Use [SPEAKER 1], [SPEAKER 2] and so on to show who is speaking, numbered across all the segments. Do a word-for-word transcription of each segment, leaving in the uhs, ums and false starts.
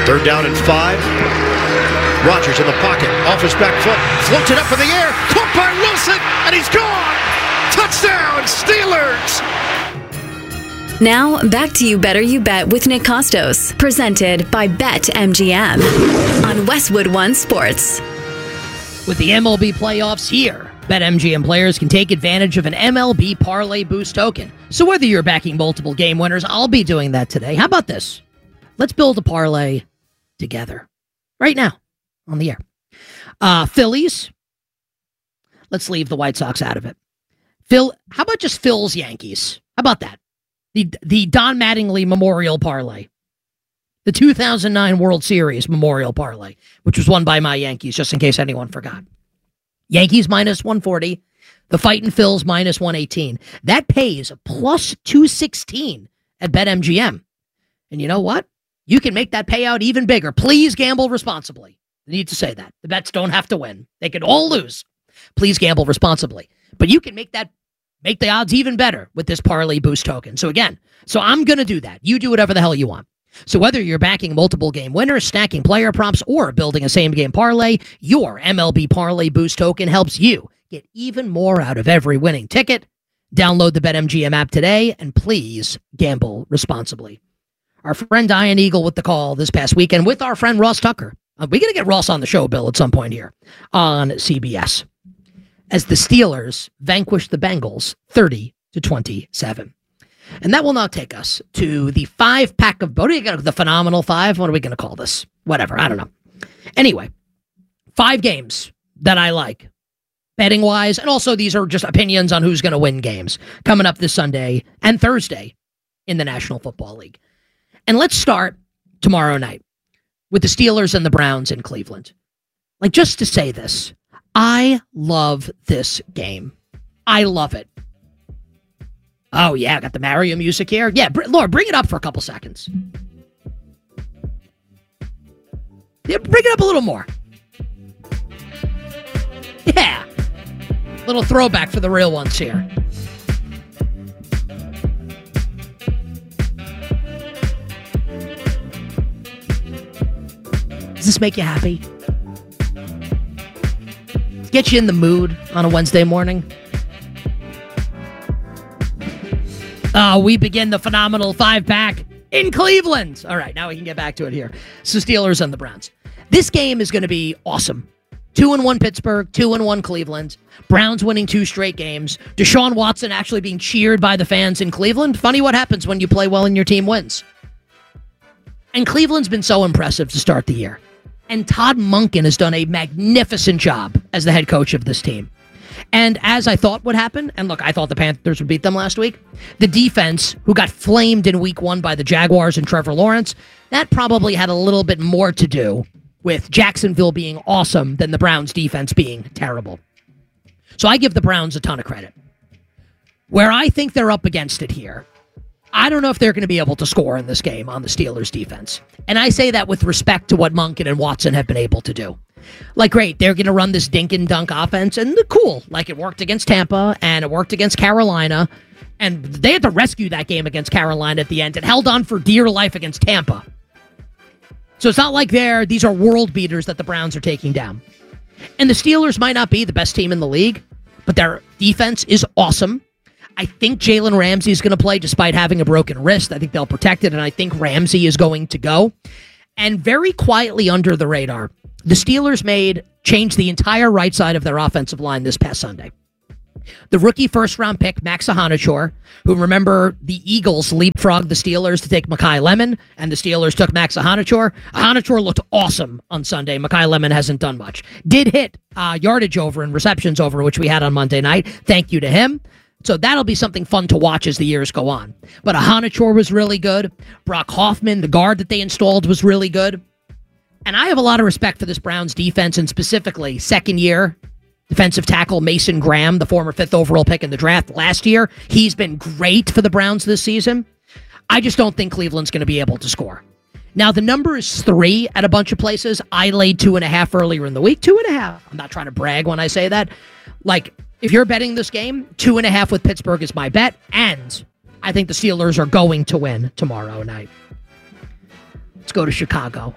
[SPEAKER 1] Third down and five. Rodgers in the pocket, off his back foot, floats it up in the air, caught by Wilson, and he's gone! Touchdown, Steelers!
[SPEAKER 2] Now, back to You Better You Bet with Nick Costos, presented by BetMGM on Westwood One Sports.
[SPEAKER 3] With the M L B playoffs here, BetMGM players can take advantage of an M L B Parlay Boost token. So whether you're backing multiple game winners, I'll be doing that today. How about this? Let's build a parlay together. Right now, on the air. Uh, Phillies. Let's leave the White Sox out of it. Phil, how about just Phil's Yankees? How about that? The the Don Mattingly Memorial Parlay. The two thousand nine World Series Memorial Parlay, which was won by my Yankees, just in case anyone forgot. Yankees minus one forty. The Fightin' Phils minus one eighteen. That pays plus two sixteen at BetMGM. And you know what? You can make that payout even bigger. Please gamble responsibly. I need to say that. The bets don't have to win. They can all lose. Please gamble responsibly. But you can make that make the odds even better with this Parlay Boost token. So again, so I'm going to do that. You do whatever the hell you want. So whether you're backing multiple game winners, stacking player props, or building a same game parlay, your M L B Parlay Boost token helps you get even more out of every winning ticket. Download the BetMGM app today, and please gamble responsibly. Our friend Ian Eagle with the call this past weekend with our friend Ross Tucker. Uh, we got to get Ross on the show, Bill, at some point here on C B S. As the Steelers vanquish the Bengals thirty to twenty-seven. And that will now take us to the five pack of, what do you got? The phenomenal five? What are we going to call this? Whatever. I don't know. Anyway, five games that I like betting wise. And also these are just opinions on who's going to win games coming up this Sunday and Thursday in the National Football League. And let's start tomorrow night with the Steelers and the Browns in Cleveland. Like, just to say this, I love this game. I love it. Oh, yeah, I got the Mario music here. Yeah, br- Laura, bring it up for a couple seconds. Yeah, bring it up a little more. Yeah. Little throwback for the real ones here. Does this make you happy? Get you in the mood on a Wednesday morning? Uh, we begin the phenomenal five-pack in Cleveland. All right, now we can get back to it here. So Steelers and the Browns. This game is going to be awesome. Two and one Pittsburgh, two and one Cleveland. Browns winning two straight games. Deshaun Watson actually being cheered by the fans in Cleveland. Funny what happens when you play well and your team wins. And Cleveland's been so impressive to start the year. And Todd Monken has done a magnificent job as the head coach of this team. And as I thought would happen, and look, I thought the Panthers would beat them last week, the defense, who got flamed in week one by the Jaguars and Trevor Lawrence, that probably had a little bit more to do with Jacksonville being awesome than the Browns' defense being terrible. So I give the Browns a ton of credit. Where I think they're up against it here, I don't know if they're going to be able to score in this game on the Steelers' defense. And I say that with respect to what Monken and Watson have been able to do. Like, great, they're going to run this dink and dunk offense, and cool. Like, it worked against Tampa, and it worked against Carolina, and they had to rescue that game against Carolina at the end. It held on for dear life against Tampa. So it's not like they're, these are world beaters that the Browns are taking down. And the Steelers might not be the best team in the league, but their defense is awesome. I think Jalen Ramsey is going to play despite having a broken wrist. I think they'll protect it, and I think Ramsey is going to go. And very quietly under the radar, the Steelers made change the entire right side of their offensive line this past Sunday. The rookie first-round pick, Max Ahanachour, who, remember, the Eagles leapfrogged the Steelers to take Mekhi Lemon, and the Steelers took Max Ahanachour. Ahanachour looked awesome on Sunday. Mekhi Lemon hasn't done much. Did hit uh, yardage over and receptions over, which we had on Monday night. Thank you to him. So that'll be something fun to watch as the years go on. But Ahanachour was really good. Brock Hoffman, the guard that they installed, was really good. And I have a lot of respect for this Browns defense, and specifically second-year defensive tackle Mason Graham, the former fifth overall pick in the draft last year. He's been great for the Browns this season. I just don't think Cleveland's going to be able to score. Now, the number is three at a bunch of places. I laid two and a half earlier in the week. Two and a half. I'm not trying to brag when I say that. Like, if you're betting this game, two and a half with Pittsburgh is my bet, and I think the Steelers are going to win tomorrow night. Let's go to Chicago.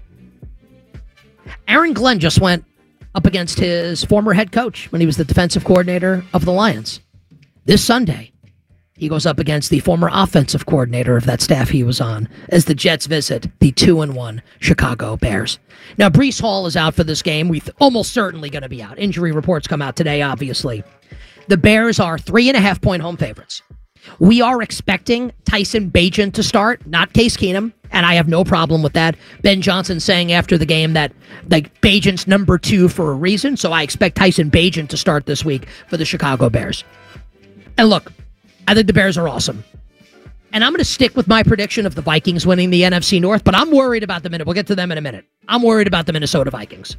[SPEAKER 3] Aaron Glenn just went up against his former head coach when he was the defensive coordinator of the Lions. This Sunday, he goes up against the former offensive coordinator of that staff he was on as the Jets visit the two and one Chicago Bears. Now, Breece Hall is out for this game. We're almost certainly going to be out. Injury reports come out today, obviously. The Bears are three and a half point home favorites. We are expecting Tyson Bagent to start, not Case Keenum, and I have no problem with that. Ben Johnson saying after the game that like Bagent's number two for a reason, so I expect Tyson Bagent to start this week for the Chicago Bears. And look, I think the Bears are awesome. And I'm going to stick with my prediction of the Vikings winning the N F C North, but I'm worried about the minute. We'll get to them in a minute. I'm worried about the Minnesota Vikings.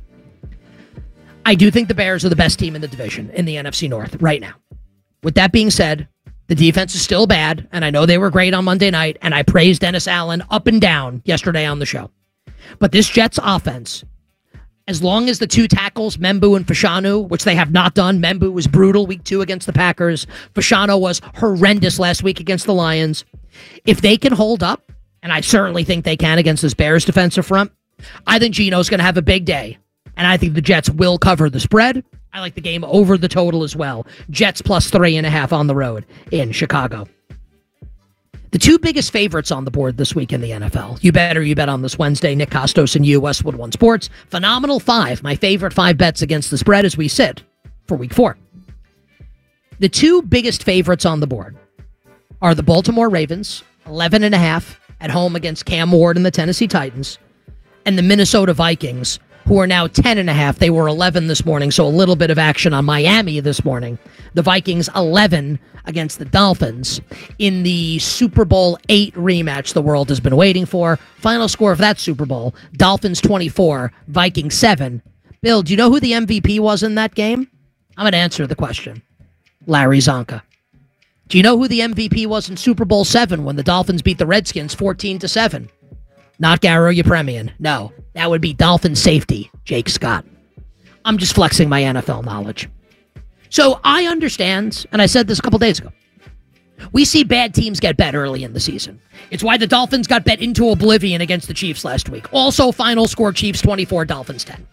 [SPEAKER 3] I do think the Bears are the best team in the division in the N F C North right now. With that being said, the defense is still bad, and I know they were great on Monday night, and I praised Dennis Allen up and down yesterday on the show. But this Jets offense, as long as the two tackles, Membu and Fashanu, which they have not done, Membu was brutal week two against the Packers, Fashanu was horrendous last week against the Lions. If they can hold up, and I certainly think they can against this Bears defensive front, I think Geno's going to have a big day, and I think the Jets will cover the spread. I like the game over the total as well. Jets plus three and a half on the road in Chicago. The two biggest favorites on the board this week in the N F L. You bet or you bet on this Wednesday. Nick Costos and you, Westwood One Sports. Phenomenal five. My favorite five bets against the spread as we sit for week four. The two biggest favorites on the board are the Baltimore Ravens, eleven and a half at home against Cam Ward and the Tennessee Titans, and the Minnesota Vikings, who are now ten and a half. They were eleven this morning, so a little bit of action on Miami this morning. The Vikings eleven against the Dolphins in the Super Bowl eight rematch the world has been waiting for. Final score of that Super Bowl, Dolphins twenty-four, Vikings seven. Bill, do you know who the M V P was in that game? I'm going to answer the question. Larry Zonka. Do you know who the M V P was in Super Bowl seven when the Dolphins beat the Redskins fourteen to seven? Not Garo Yepremian. No, that would be Dolphin safety, Jake Scott. I'm just flexing my N F L knowledge. So I understand, and I said this a couple days ago, we see bad teams get bet early in the season. It's why the Dolphins got bet into oblivion against the Chiefs last week. Also, final score, Chiefs twenty-four, Dolphins ten.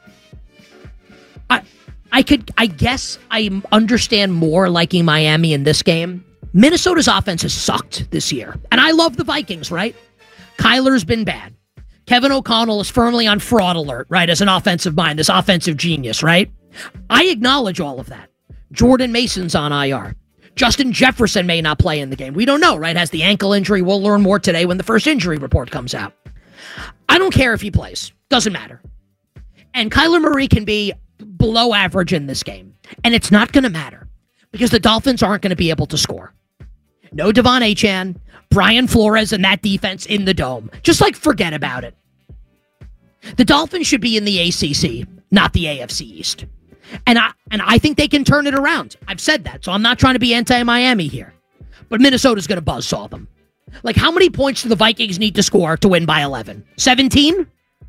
[SPEAKER 3] I, I could, I guess I understand more liking Miami in this game. Minnesota's offense has sucked this year, and I love the Vikings, right? Kyler's been bad. Kevin O'Connell is firmly on fraud alert, right, as an offensive mind, this offensive genius, right? I acknowledge all of that. Jordan Mason's on I R. Justin Jefferson may not play in the game. We don't know, right? Has the ankle injury. We'll learn more today when the first injury report comes out. I don't care if he plays. Doesn't matter. And Kyler Murray can be below average in this game. And it's not going to matter because the Dolphins aren't going to be able to score. No Devon Achane, Brian Flores and that defense in the dome. Just like forget about it. The Dolphins should be in the A C C, not the A F C East. And I and I think they can turn it around. I've said that, so I'm not trying to be anti-Miami here. But Minnesota's going to buzzsaw them. Like, how many points do the Vikings need to score to win by eleven? seventeen?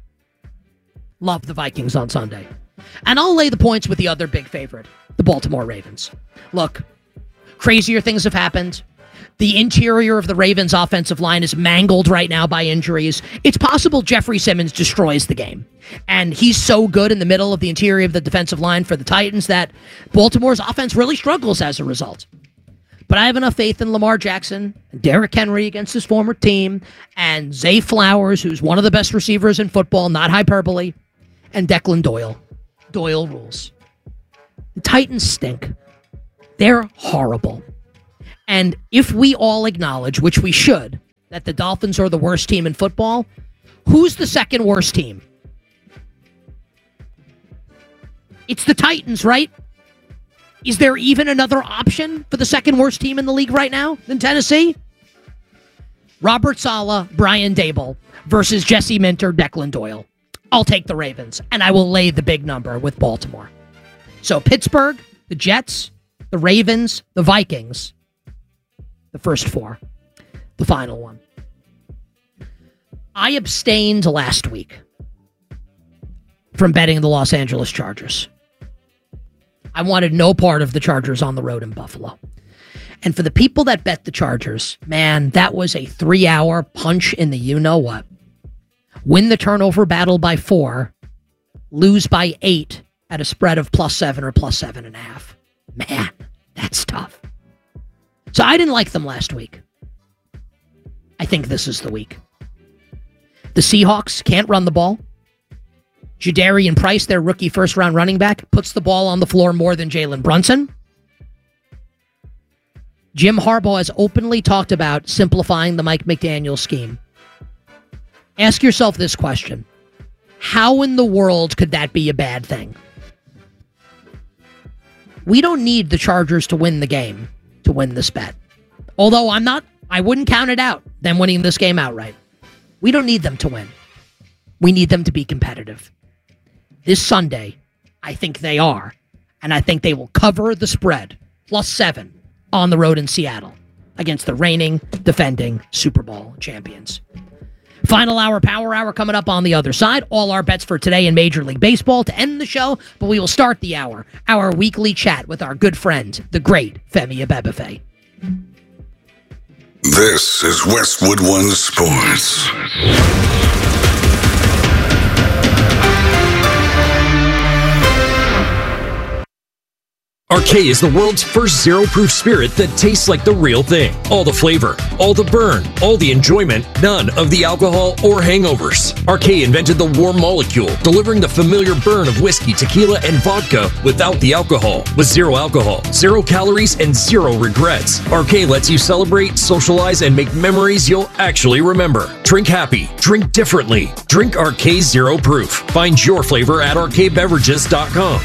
[SPEAKER 3] Love the Vikings on Sunday. And I'll lay the points with the other big favorite, the Baltimore Ravens. Look, crazier things have happened. The interior of the Ravens' offensive line is mangled right now by injuries. It's possible Jeffrey Simmons destroys the game. And he's so good in the middle of the interior of the defensive line for the Titans that Baltimore's offense really struggles as a result. But I have enough faith in Lamar Jackson, and Derrick Henry against his former team, and Zay Flowers, who's one of the best receivers in football, not hyperbole, and Declan Doyle. Doyle rules. The Titans stink. They're horrible. And if we all acknowledge, which we should, that the Dolphins are the worst team in football, who's the second worst team? It's the Titans, right? Is there even another option for the second worst team in the league right now than Tennessee? Robert Saleh, Brian Dable versus Jesse Minter, Declan Doyle. I'll take the Ravens, and I will lay the big number with Baltimore. So Pittsburgh, the Jets, the Ravens, the Vikings, the first four, the final one. I abstained last week from betting the Los Angeles Chargers. I wanted no part of the Chargers on the road in Buffalo. And for the people that bet the Chargers, man, that was a three-hour punch in the you-know-what. win the turnover battle by four, lose by eight at a spread of plus seven or plus seven and a half. Man, that's tough. So I didn't like them last week. I think this is the week. The Seahawks can't run the ball. Jadarian Price, their rookie first-round running back, puts the ball on the floor more than Jalen Brunson. Jim Harbaugh has openly talked about simplifying the Mike McDaniel scheme. Ask yourself this question. How in the world could that be a bad thing? We don't need the Chargers to win the game to win this bet. Although I'm not, I wouldn't count it out, them winning this game outright. We don't need them to win. We need them to be competitive. This Sunday, I think they are. And I think they will cover the spread, plus seven, on the road in Seattle against the reigning, defending Super Bowl champions. Final hour, power hour coming up on the other side. All our bets for today in Major League Baseball to end the show, but we will start the hour, our weekly chat with our good friend, the great Femi Abebefe.
[SPEAKER 4] This is Westwood One Sports.
[SPEAKER 5] Arcade is the world's first zero-proof spirit that tastes like the real thing. All the flavor, all the burn, all the enjoyment, none of the alcohol or hangovers. Arcade invented the warm molecule, delivering the familiar burn of whiskey, tequila, and vodka without the alcohol. With zero alcohol, zero calories, and zero regrets. Arcade lets you celebrate, socialize, and make memories you'll actually remember. Drink happy. Drink differently. Drink Arcade Zero Proof. Find your flavor at arcade beverages dot com.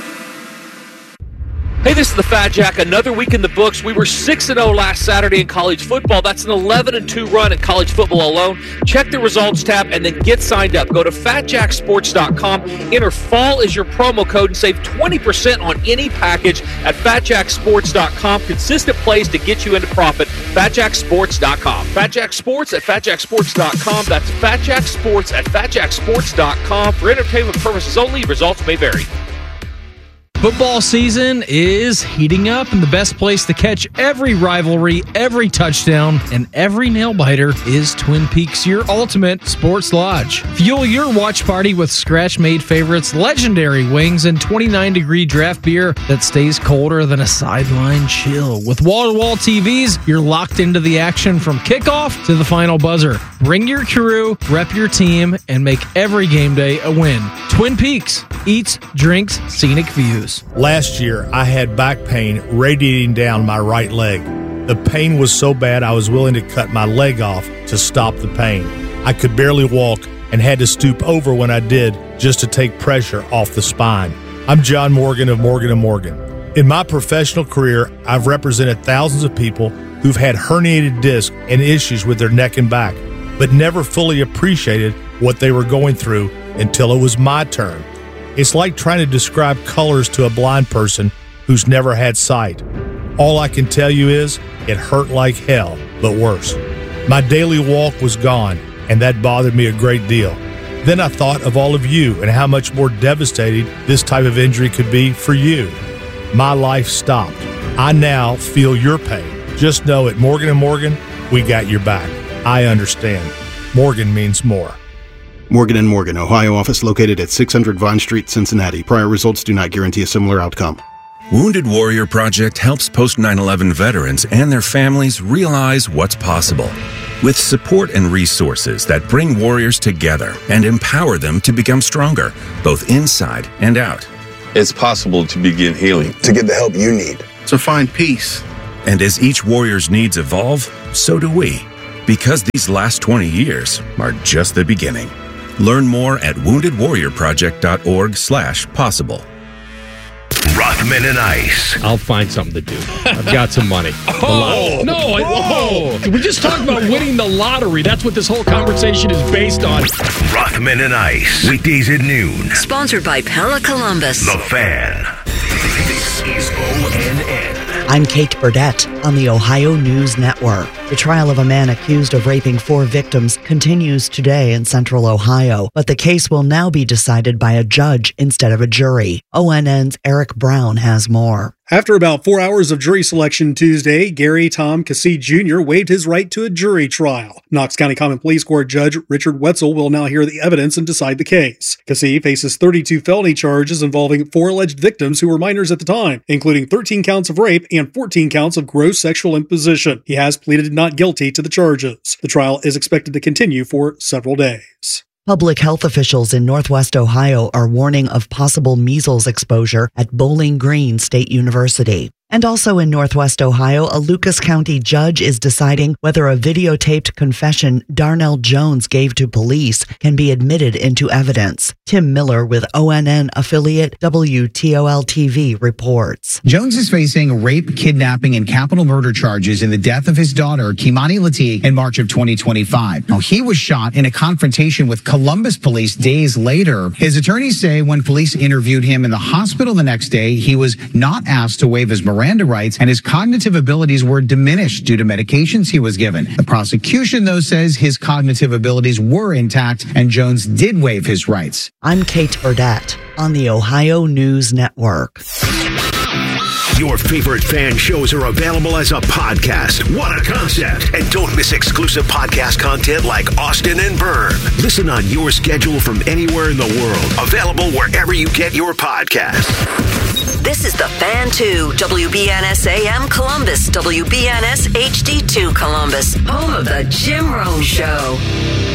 [SPEAKER 6] Hey, this is the Fat Jack. Another week in the books. We were six and oh last Saturday in college football. That's an eleven and two run in college football alone. Check the results tab and then get signed up. Go to fat jack sports dot com. Enter fall as your promo code and save twenty percent on any package at fat jack sports dot com. Consistent plays to get you into profit. fat jack sports dot com. Fat Jack Sports at fat jack sports dot com. That's Fat Jack Sports at fat jack sports dot com. For entertainment purposes only, results may vary.
[SPEAKER 7] Football season is heating up, and the best place to catch every rivalry, every touchdown, and every nail-biter is Twin Peaks, your ultimate sports lodge. Fuel your watch party with scratch-made favorites, legendary wings, and twenty-nine degree draft beer that stays colder than a sideline chill. With wall-to-wall T Vs, you're locked into the action from kickoff to the final buzzer. Bring your crew, rep your team, and make every game day a win. Twin Peaks, eats, drinks, scenic views.
[SPEAKER 8] Last year, I had back pain radiating down my right leg. The pain was so bad I was willing to cut my leg off to stop the pain. I could barely walk and had to stoop over when I did just to take pressure off the spine. I'm John Morgan of Morgan and Morgan. In my professional career, I've represented thousands of people who've had herniated discs and issues with their neck and back, but never fully appreciated what they were going through until it was my turn. It's like trying to describe colors to a blind person who's never had sight. All I can tell you is it hurt like hell, but worse. My daily walk was gone, and that bothered me a great deal. Then I thought of all of you and how much more devastating this type of injury could be for you. My life stopped. I now feel your pain. Just know at Morgan and Morgan, we got your back. I understand. Morgan means more.
[SPEAKER 9] Morgan and Morgan, Ohio office located at six hundred Vine Street, Cincinnati. Prior results do not guarantee a similar outcome.
[SPEAKER 10] Wounded Warrior Project helps post nine eleven veterans and their families realize what's possible. With support and resources that bring warriors together and empower them to become stronger, both inside and out.
[SPEAKER 11] It's possible to begin healing.
[SPEAKER 12] To get the help you need.
[SPEAKER 11] To find peace.
[SPEAKER 10] And as each warrior's needs evolve, so do we. Because these last twenty years are just the beginning. Learn more at wounded warrior project dot org slash possible.
[SPEAKER 13] Rothman and Ice.
[SPEAKER 14] I'll find something to do. I've got some money.
[SPEAKER 13] Oh,
[SPEAKER 14] no. I, whoa. We just talked about winning the lottery. That's what this whole conversation is based on.
[SPEAKER 13] Rothman and Ice. Weekdays at noon.
[SPEAKER 15] Sponsored by Pella Columbus.
[SPEAKER 13] The Fan. This is O N N.
[SPEAKER 16] I'm Kate Burdett on the Ohio News Network.
[SPEAKER 12] The trial of a man accused of raping four victims continues today in central Ohio, but the case will now be decided by a judge instead of a jury. O N N's Eric Brown has more.
[SPEAKER 16] After about four hours of jury selection Tuesday, Gary Tom Cassie Junior waived his right to a jury trial. Knox County Common Pleas Court Judge Richard Wetzel will now hear the evidence and decide the case. Cassie faces thirty-two felony charges involving four alleged victims who were minors at the time, including thirteen counts of rape and fourteen counts of gross sexual imposition. He has pleaded not guilty to the charges. The trial is expected to continue for several days.
[SPEAKER 12] Public health officials in Northwest Ohio are warning of possible measles exposure at Bowling Green State University. And also in Northwest Ohio, a Lucas County judge is deciding whether a videotaped confession Darnell Jones gave to police can be admitted into evidence. Tim Miller with O N N affiliate W T O L T V reports.
[SPEAKER 17] Jones is facing rape, kidnapping, and capital murder charges in the death of his daughter, Kimani Lateef, in March of twenty twenty-five. Now, he was shot in a confrontation with Columbus police days later. His attorneys say when police interviewed him in the hospital the next day, he was not asked to waive his Miranda rights, and his cognitive abilities were diminished due to medications he was given. The prosecution, though, says his cognitive abilities were intact and Jones did waive his rights.
[SPEAKER 12] I'm Kate Burdett on the Ohio News Network.
[SPEAKER 13] Your favorite fan shows are available as a podcast. What a concept. And don't miss exclusive podcast content like Austin and Byrne. Listen on your schedule from anywhere in the world. Available wherever you get your podcasts.
[SPEAKER 15] This is the Fan two, W B N S A M Columbus, W B N S H D two Columbus, home of the Jim Rome Show.